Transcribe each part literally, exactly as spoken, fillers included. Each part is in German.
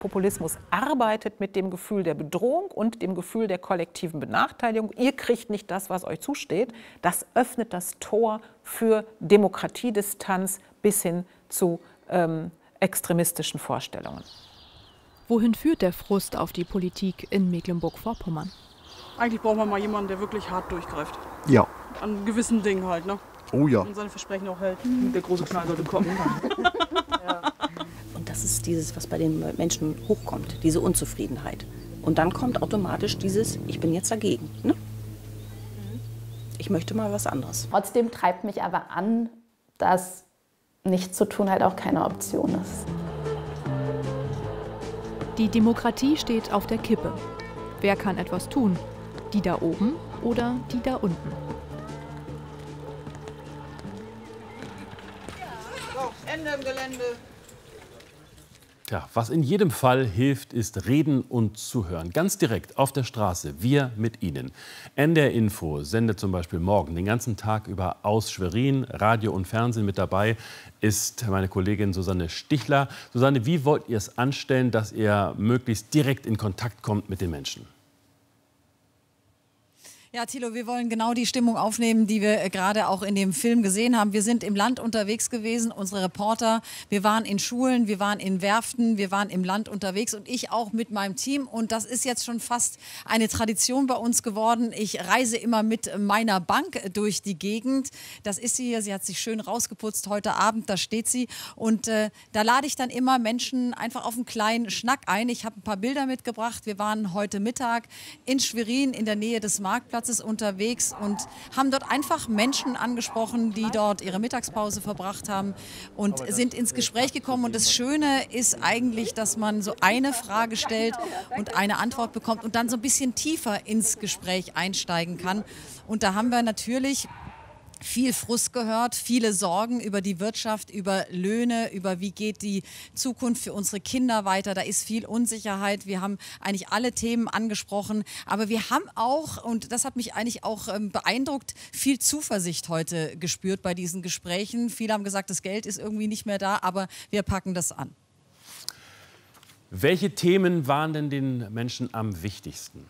Populismus arbeitet mit dem Gefühl der Bedrohung und dem Gefühl der kollektiven Benachteiligung. Ihr kriegt nicht das, was euch zusteht. Das öffnet das Tor für Demokratiedistanz bis hin zu ähm, extremistischen Vorstellungen. Wohin führt der Frust auf die Politik in Mecklenburg-Vorpommern? Eigentlich braucht man mal jemanden, der wirklich hart durchgreift. Ja. An gewissen Dingen halt, ne? Oh ja. Und seine Versprechen auch hält. Der große Knall sollte kommen. Ja. Und das ist dieses, was bei den Menschen hochkommt, diese Unzufriedenheit. Und dann kommt automatisch dieses, ich bin jetzt dagegen. Ne? Ich möchte mal was anderes. Trotzdem treibt mich aber an, dass nichts zu tun halt auch keine Option ist. Die Demokratie steht auf der Kippe. Wer kann etwas tun? Die da oben oder die da unten? So, Ende im Gelände. Tja, was in jedem Fall hilft, ist Reden und Zuhören. Ganz direkt auf der Straße, wir mit Ihnen. N D R Info sendet zum Beispiel morgen den ganzen Tag über aus Schwerin. Radio und Fernsehen mit dabei ist meine Kollegin Susanne Stichler. Susanne, wie wollt ihr es anstellen, dass ihr möglichst direkt in Kontakt kommt mit den Menschen? Ja, Thilo, wir wollen genau die Stimmung aufnehmen, die wir gerade auch in dem Film gesehen haben. Wir sind im Land unterwegs gewesen, unsere Reporter. Wir waren in Schulen, wir waren in Werften, wir waren im Land unterwegs und ich auch mit meinem Team. Und das ist jetzt schon fast eine Tradition bei uns geworden. Ich reise immer mit meiner Bank durch die Gegend. Das ist sie hier, sie hat sich schön rausgeputzt heute Abend, da steht sie. Und äh, da lade ich dann immer Menschen einfach auf einen kleinen Schnack ein. Ich habe ein paar Bilder mitgebracht. Wir waren heute Mittag in Schwerin in der Nähe des Marktplatzes unterwegs und haben dort einfach Menschen angesprochen, die dort ihre Mittagspause verbracht haben und sind ins Gespräch gekommen. Und das Schöne ist eigentlich, dass man so eine Frage stellt und eine Antwort bekommt und dann so ein bisschen tiefer ins Gespräch einsteigen kann. Und da haben wir natürlich viel Frust gehört, viele Sorgen über die Wirtschaft, über Löhne, über wie geht die Zukunft für unsere Kinder weiter. Da ist viel Unsicherheit. Wir haben eigentlich alle Themen angesprochen. Aber wir haben auch, und das hat mich eigentlich auch ähm, beeindruckt, viel Zuversicht heute gespürt bei diesen Gesprächen. Viele haben gesagt, das Geld ist irgendwie nicht mehr da, aber wir packen das an. Welche Themen waren denn den Menschen am wichtigsten?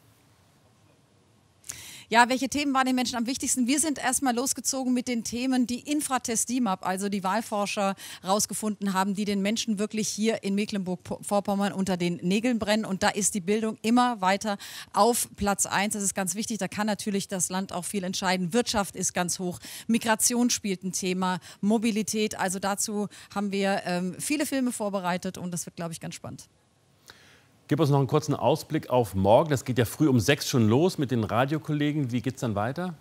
Ja, welche Themen waren den Menschen am wichtigsten? Wir sind erstmal losgezogen mit den Themen, die Infratest D I M A P, also die Wahlforscher, herausgefunden haben, die den Menschen wirklich hier in Mecklenburg-Vorpommern unter den Nägeln brennen. Und da ist die Bildung immer weiter auf Platz eins. Das ist ganz wichtig. Da kann natürlich das Land auch viel entscheiden. Wirtschaft ist ganz hoch. Migration spielt ein Thema. Mobilität. Also dazu haben wir ähm, viele Filme vorbereitet und das wird, glaube ich, ganz spannend. Gib uns noch einen kurzen Ausblick auf morgen. Das geht ja früh um sechs schon los mit den Radiokollegen. Wie geht es dann weiter?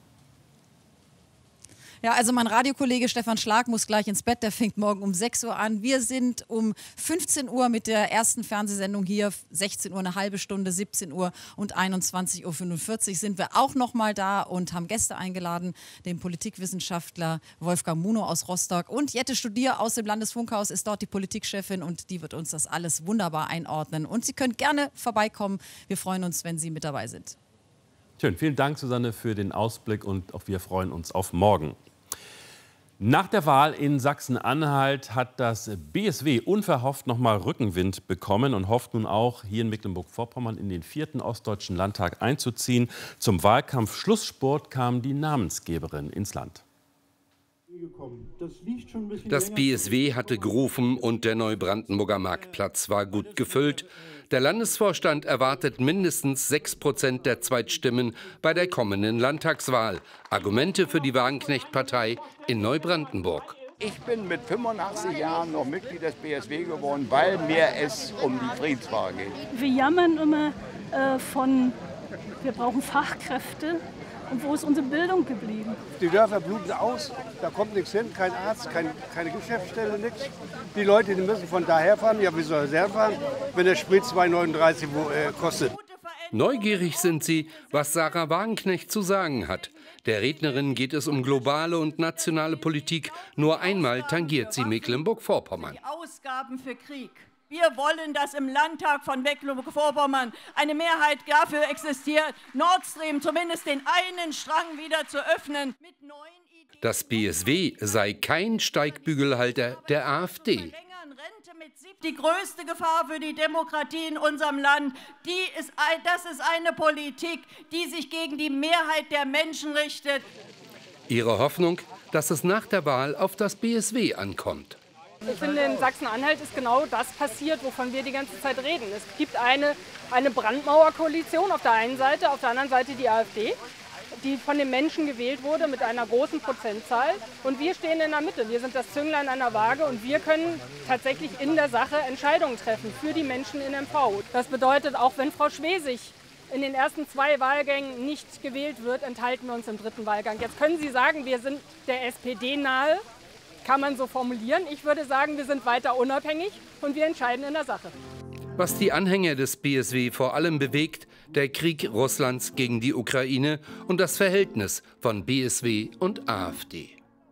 Ja, also mein Radiokollege Stefan Schlag muss gleich ins Bett, der fängt morgen um sechs Uhr an. Wir sind um fünfzehn Uhr mit der ersten Fernsehsendung hier, sechzehn Uhr eine halbe Stunde, siebzehn Uhr und einundzwanzig Uhr fünfundvierzig sind wir auch noch mal da und haben Gäste eingeladen, den Politikwissenschaftler Wolfgang Munow aus Rostock und Jette Studier aus dem Landesfunkhaus ist dort die Politikchefin und die wird uns das alles wunderbar einordnen. Und Sie können gerne vorbeikommen. Wir freuen uns, wenn Sie mit dabei sind. Schön, vielen Dank, Susanne, für den Ausblick und auch wir freuen uns auf morgen. Nach der Wahl in Sachsen-Anhalt hat das B S W unverhofft noch mal Rückenwind bekommen und hofft nun auch, hier in Mecklenburg-Vorpommern in den vierten Ostdeutschen Landtag einzuziehen. Zum Wahlkampf-Schlussspurt kam die Namensgeberin ins Land. Das B S W hatte gerufen und der Neubrandenburger Marktplatz war gut gefüllt. Der Landesvorstand erwartet mindestens sechs Prozent der Zweitstimmen bei der kommenden Landtagswahl. Argumente für die Wagenknecht-Partei in Neubrandenburg. Ich bin mit fünfundachtzig Jahren noch Mitglied des B S W geworden, weil mir es um die Friedensfrage geht. Wir jammern immer äh, von, wir brauchen Fachkräfte. Und wo ist unsere Bildung geblieben? Die Dörfer bluten aus, da kommt nichts hin, kein Arzt, kein, keine Geschäftsstelle, nichts. Die Leute, die müssen von daher fahren, ja, wie soll er herfahren, wenn der Sprit zwei neununddreißig äh, kostet. Neugierig sind sie, was Sarah Wagenknecht zu sagen hat. Der Rednerin geht es um globale und nationale Politik. Nur einmal tangiert sie Mecklenburg-Vorpommern. Die Ausgaben für Krieg. Wir wollen, dass im Landtag von Mecklenburg-Vorpommern eine Mehrheit dafür existiert, Nord Stream zumindest den einen Strang wieder zu öffnen. Mit neuen Ideen. Das B S W sei kein Steigbügelhalter der AfD. Rente mit Die größte Gefahr für die Demokratie in unserem Land, die ist, das ist eine Politik, die sich gegen die Mehrheit der Menschen richtet. Ihre Hoffnung, dass es nach der Wahl auf das B S W ankommt. Ich finde, in Sachsen-Anhalt ist genau das passiert, wovon wir die ganze Zeit reden. Es gibt eine, eine Brandmauerkoalition auf der einen Seite, auf der anderen Seite die AfD, die von den Menschen gewählt wurde mit einer großen Prozentzahl. Und wir stehen in der Mitte. Wir sind das Zünglein an der Waage und wir können tatsächlich in der Sache Entscheidungen treffen für die Menschen in M V. Das bedeutet, auch wenn Frau Schwesig in den ersten zwei Wahlgängen nicht gewählt wird, enthalten wir uns im dritten Wahlgang. Jetzt können Sie sagen, wir sind der S P D nahe. Kann man so formulieren. Ich würde sagen, wir sind weiter unabhängig und wir entscheiden in der Sache. Was die Anhänger des B S W vor allem bewegt, der Krieg Russlands gegen die Ukraine und das Verhältnis von B S W und AfD.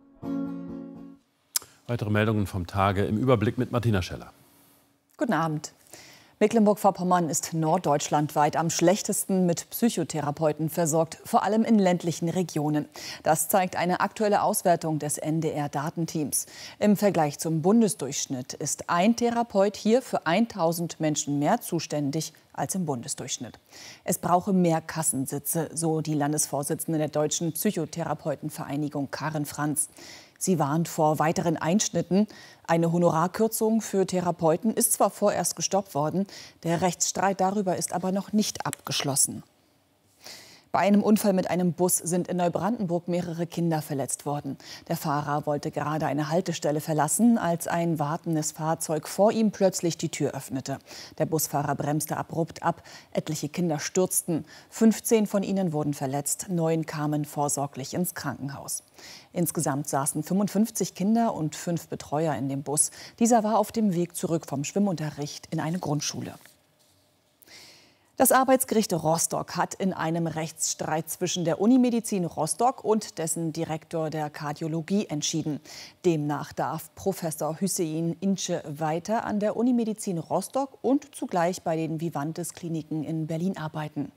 Weitere Meldungen vom Tage im Überblick mit Martina Scheller. Guten Abend. Mecklenburg-Vorpommern ist norddeutschlandweit am schlechtesten mit Psychotherapeuten versorgt, vor allem in ländlichen Regionen. Das zeigt eine aktuelle Auswertung des N D R-Datenteams. Im Vergleich zum Bundesdurchschnitt ist ein Therapeut hier für tausend Menschen mehr zuständig als im Bundesdurchschnitt. Es brauche mehr Kassensitze, so die Landesvorsitzende der Deutschen Psychotherapeutenvereinigung Karin Franz. Sie warnt vor weiteren Einschnitten. Eine Honorarkürzung für Therapeuten ist zwar vorerst gestoppt worden, der Rechtsstreit darüber ist aber noch nicht abgeschlossen. Bei einem Unfall mit einem Bus sind in Neubrandenburg mehrere Kinder verletzt worden. Der Fahrer wollte gerade eine Haltestelle verlassen, als ein wartendes Fahrzeug vor ihm plötzlich die Tür öffnete. Der Busfahrer bremste abrupt ab. Etliche Kinder stürzten. fünfzehn von ihnen wurden verletzt. Neun kamen vorsorglich ins Krankenhaus. Insgesamt saßen fünfundfünfzig Kinder und fünf Betreuer in dem Bus. Dieser war auf dem Weg zurück vom Schwimmunterricht in eine Grundschule. Das Arbeitsgericht Rostock hat in einem Rechtsstreit zwischen der Unimedizin Rostock und dessen Direktor der Kardiologie entschieden. Demnach darf Professor Hüseyin Ince weiter an der Unimedizin Rostock und zugleich bei den Vivantes-Kliniken in Berlin arbeiten.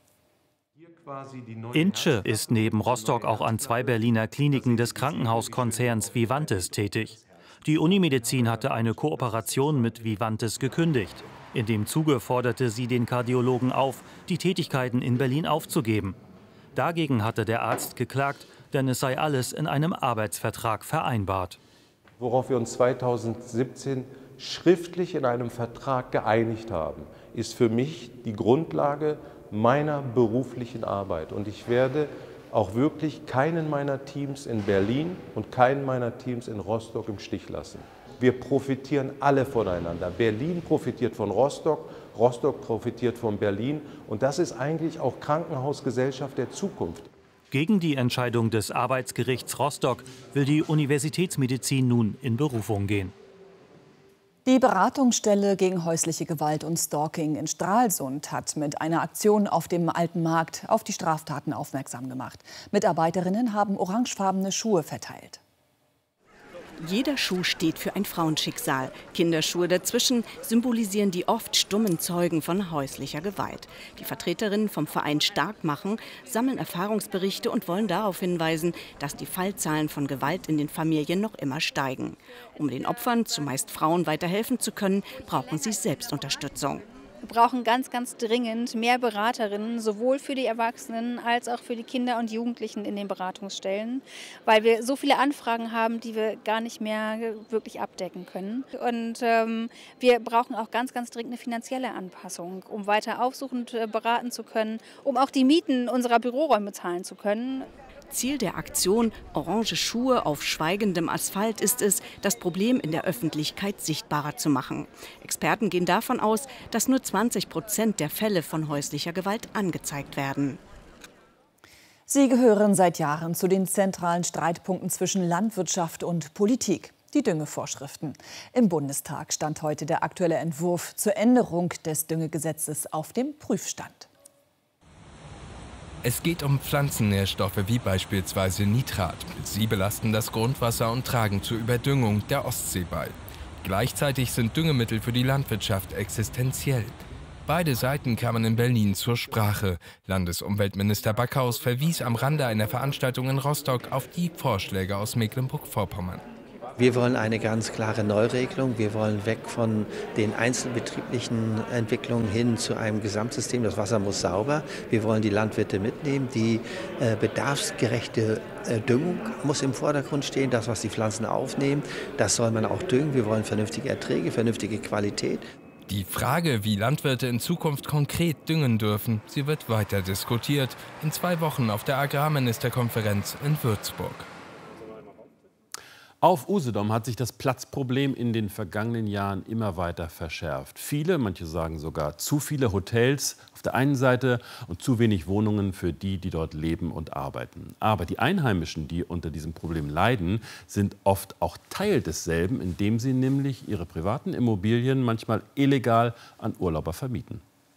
Ince ist neben Rostock auch an zwei Berliner Kliniken des Krankenhauskonzerns Vivantes tätig. Die Unimedizin hatte eine Kooperation mit Vivantes gekündigt. In dem Zuge forderte sie den Kardiologen auf, die Tätigkeiten in Berlin aufzugeben. Dagegen hatte der Arzt geklagt, denn es sei alles in einem Arbeitsvertrag vereinbart. Worauf wir uns zweitausendsiebzehn schriftlich in einem Vertrag geeinigt haben, ist für mich die Grundlage meiner beruflichen Arbeit. Und ich werde auch wirklich keinen meiner Teams in Berlin und keinen meiner Teams in Rostock im Stich lassen. Wir profitieren alle voneinander. Berlin profitiert von Rostock, Rostock profitiert von Berlin. Und das ist eigentlich auch Krankenhausgesellschaft der Zukunft. Gegen die Entscheidung des Arbeitsgerichts Rostock will die Universitätsmedizin nun in Berufung gehen. Die Beratungsstelle gegen häusliche Gewalt und Stalking in Stralsund hat mit einer Aktion auf dem Alten Markt auf die Straftaten aufmerksam gemacht. Mitarbeiterinnen haben orangefarbene Schuhe verteilt. Jeder Schuh steht für ein Frauenschicksal. Kinderschuhe dazwischen symbolisieren die oft stummen Zeugen von häuslicher Gewalt. Die Vertreterinnen vom Verein Stark machen sammeln Erfahrungsberichte und wollen darauf hinweisen, dass die Fallzahlen von Gewalt in den Familien noch immer steigen. Um den Opfern, zumeist Frauen, weiterhelfen zu können, brauchen sie Selbstunterstützung. Wir brauchen ganz, ganz dringend mehr Beraterinnen, sowohl für die Erwachsenen als auch für die Kinder und Jugendlichen in den Beratungsstellen, weil wir so viele Anfragen haben, die wir gar nicht mehr wirklich abdecken können. Und ähm, wir brauchen auch ganz, ganz dringend eine finanzielle Anpassung, um weiter aufsuchend äh, beraten zu können, um auch die Mieten unserer Büroräume zahlen zu können. Ziel der Aktion Orange Schuhe auf schweigendem Asphalt ist es, das Problem in der Öffentlichkeit sichtbarer zu machen. Experten gehen davon aus, dass nur zwanzig Prozent der Fälle von häuslicher Gewalt angezeigt werden. Sie gehören seit Jahren zu den zentralen Streitpunkten zwischen Landwirtschaft und Politik. Die Düngevorschriften. Im Bundestag stand heute der aktuelle Entwurf zur Änderung des Düngegesetzes auf dem Prüfstand. Es geht um Pflanzennährstoffe wie beispielsweise Nitrat. Sie belasten das Grundwasser und tragen zur Überdüngung der Ostsee bei. Gleichzeitig sind Düngemittel für die Landwirtschaft existenziell. Beide Seiten kamen in Berlin zur Sprache. Landesumweltminister Backhaus verwies am Rande einer Veranstaltung in Rostock auf die Vorschläge aus Mecklenburg-Vorpommern. Wir wollen eine ganz klare Neuregelung. Wir wollen weg von den einzelbetrieblichen Entwicklungen hin zu einem Gesamtsystem. Das Wasser muss sauber. Wir wollen die Landwirte mitnehmen. Die äh, bedarfsgerechte äh, Düngung muss im Vordergrund stehen. Das, was die Pflanzen aufnehmen, das soll man auch düngen. Wir wollen vernünftige Erträge, vernünftige Qualität. Die Frage, wie Landwirte in Zukunft konkret düngen dürfen, sie wird weiter diskutiert. In zwei Wochen auf der Agrarministerkonferenz in Würzburg. Auf Usedom hat sich das Platzproblem in den vergangenen Jahren immer weiter verschärft. Viele, manche sagen sogar zu viele Hotels auf der einen Seite und zu wenig Wohnungen für die, die dort leben und arbeiten. Aber die Einheimischen, die unter diesem Problem leiden, sind oft auch Teil desselben, indem sie nämlich ihre privaten Immobilien manchmal illegal an Urlauber vermieten.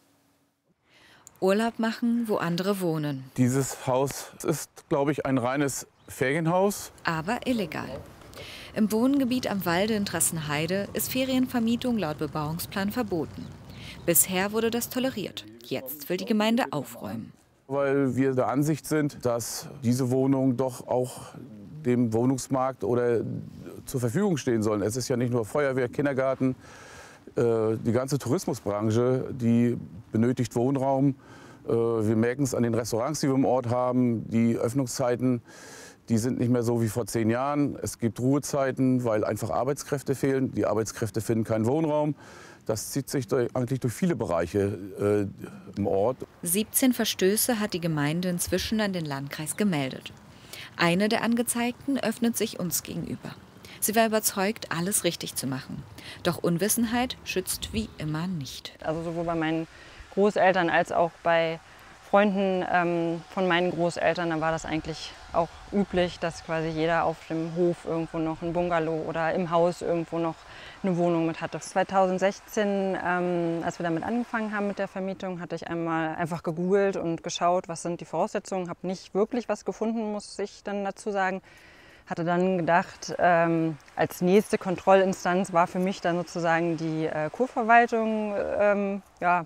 Urlaub machen, wo andere wohnen. Dieses Haus ist, glaube ich, ein reines Ferienhaus. Aber illegal. Im Wohngebiet am Walde in Trassenheide ist Ferienvermietung laut Bebauungsplan verboten. Bisher wurde das toleriert. Jetzt will die Gemeinde aufräumen. Weil wir der Ansicht sind, dass diese Wohnungen doch auch dem Wohnungsmarkt oder zur Verfügung stehen sollen. Es ist ja nicht nur Feuerwehr, Kindergarten, äh, die ganze Tourismusbranche, die benötigt Wohnraum. Äh, wir merken es an den Restaurants, die wir im Ort haben, die Öffnungszeiten. Die sind nicht mehr so wie vor zehn Jahren. Es gibt Ruhezeiten, weil einfach Arbeitskräfte fehlen. Die Arbeitskräfte finden keinen Wohnraum. Das zieht sich durch, eigentlich durch viele Bereiche äh, im Ort. siebzehn Verstöße hat die Gemeinde inzwischen an den Landkreis gemeldet. Eine der Angezeigten öffnet sich uns gegenüber. Sie war überzeugt, alles richtig zu machen. Doch Unwissenheit schützt wie immer nicht. Also sowohl bei meinen Großeltern als auch bei Freunden ähm, von meinen Großeltern, da war das eigentlich auch üblich, dass quasi jeder auf dem Hof irgendwo noch ein Bungalow oder im Haus irgendwo noch eine Wohnung mit hatte. zweitausendsechzehn, ähm, als wir damit angefangen haben mit der Vermietung, hatte ich einmal einfach gegoogelt und geschaut, was sind die Voraussetzungen. Habe nicht wirklich was gefunden, muss ich dann dazu sagen. Hatte dann gedacht, ähm, als nächste Kontrollinstanz war für mich dann sozusagen die äh, Kurverwaltung, ähm, ja,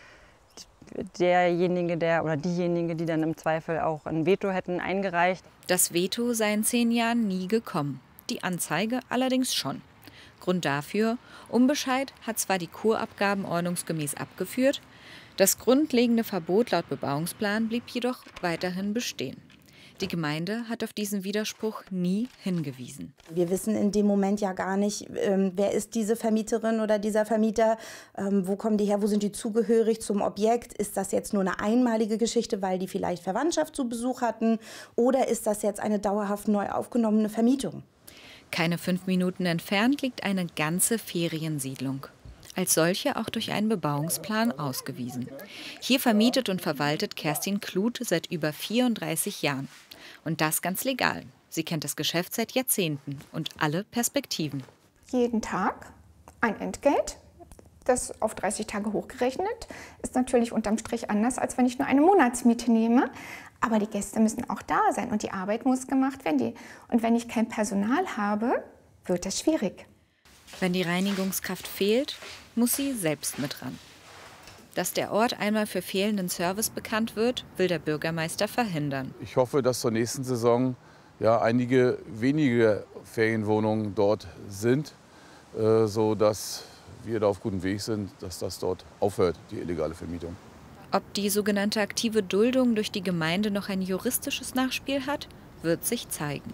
derjenige, der oder diejenige, die dann im Zweifel auch ein Veto hätten eingereicht. Das Veto sei in zehn Jahren nie gekommen. Die Anzeige allerdings schon. Grund dafür: Unbescheid hat zwar die Kurabgaben ordnungsgemäß abgeführt, das grundlegende Verbot laut Bebauungsplan blieb jedoch weiterhin bestehen. Die Gemeinde hat auf diesen Widerspruch nie hingewiesen. Wir wissen in dem Moment ja gar nicht, ähm, wer ist diese Vermieterin oder dieser Vermieter, ähm, wo kommen die her, wo sind die zugehörig zum Objekt? Ist das jetzt nur eine einmalige Geschichte, weil die vielleicht Verwandtschaft zu Besuch hatten, oder ist das jetzt eine dauerhaft neu aufgenommene Vermietung? Keine fünf Minuten entfernt liegt eine ganze Feriensiedlung. Als solche auch durch einen Bebauungsplan ausgewiesen. Hier vermietet und verwaltet Kerstin Kluth seit über vierunddreißig Jahren. Und das ganz legal. Sie kennt das Geschäft seit Jahrzehnten und alle Perspektiven. Jeden Tag ein Entgelt, das auf dreißig Tage hochgerechnet, ist natürlich unterm Strich anders, als wenn ich nur eine Monatsmiete nehme. Aber die Gäste müssen auch da sein und die Arbeit muss gemacht werden. Und wenn ich kein Personal habe, wird das schwierig. Wenn die Reinigungskraft fehlt, muss sie selbst mit ran. Dass der Ort einmal für fehlenden Service bekannt wird, will der Bürgermeister verhindern. Ich hoffe, dass zur nächsten Saison ja, einige wenige Ferienwohnungen dort sind, äh, sodass wir da auf gutem Weg sind, dass das dort aufhört, die illegale Vermietung. Ob die sogenannte aktive Duldung durch die Gemeinde noch ein juristisches Nachspiel hat, wird sich zeigen.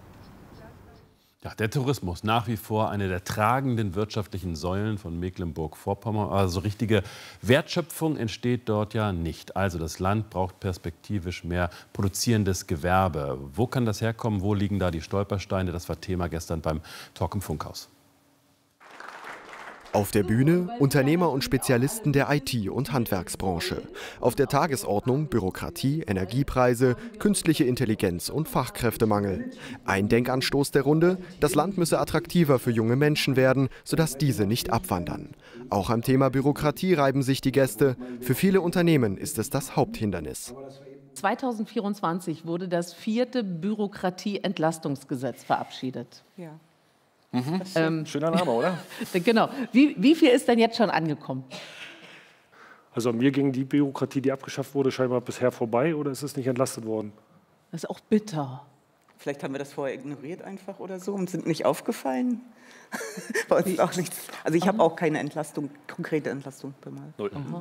Ja, der Tourismus nach wie vor eine der tragenden wirtschaftlichen Säulen von Mecklenburg-Vorpommern. Also richtige Wertschöpfung entsteht dort ja nicht. Also das Land braucht perspektivisch mehr produzierendes Gewerbe. Wo kann das herkommen? Wo liegen da die Stolpersteine? Das war Thema gestern beim Talk im Funkhaus. Auf der Bühne Unternehmer und Spezialisten der I T- und Handwerksbranche. Auf der Tagesordnung Bürokratie, Energiepreise, künstliche Intelligenz und Fachkräftemangel. Ein Denkanstoß der Runde: Das Land müsse attraktiver für junge Menschen werden, sodass diese nicht abwandern. Auch am Thema Bürokratie reiben sich die Gäste. Für viele Unternehmen ist es das Haupthindernis. zweitausendvierundzwanzig wurde das vierte Bürokratieentlastungsgesetz verabschiedet. Ja. Mhm. Ähm, Schöner Name, oder? Genau. Wie, wie viel ist denn jetzt schon angekommen? Also an mir ging die Bürokratie, die abgeschafft wurde, scheinbar bisher vorbei, oder ist es nicht entlastet worden? Das ist auch bitter. Vielleicht haben wir das vorher ignoriert einfach oder so und sind nicht aufgefallen. Bei uns ist auch nichts. Also ich habe auch keine Entlastung, konkrete Entlastung bemal.